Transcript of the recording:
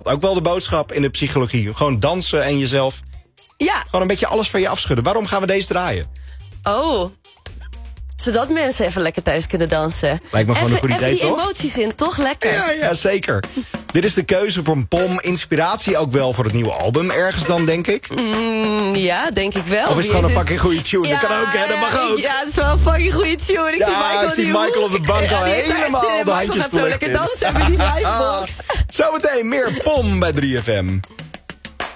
Ook wel de boodschap in de psychologie. Gewoon dansen en jezelf... Ja. Gewoon een beetje alles van je afschudden. Waarom gaan we deze draaien? Oh. Zodat mensen even lekker thuis kunnen dansen. Lijkt me gewoon een goed idee, even die toch? emoties in, toch? Lekker. Ja, zeker. Dit is de keuze voor een POM. Inspiratie ook wel voor het nieuwe album ergens dan, denk ik. Ja, denk ik wel. Of is het gewoon een fucking goede tune? Dat kan ook, hè? Dat mag ook. Ja, het is wel een fucking goede tune. Ik zie Michael op de bank al helemaal de handjes te leggen. Michael gaat zo lekker dansen met die livebox. Zometeen meer POM bij 3FM.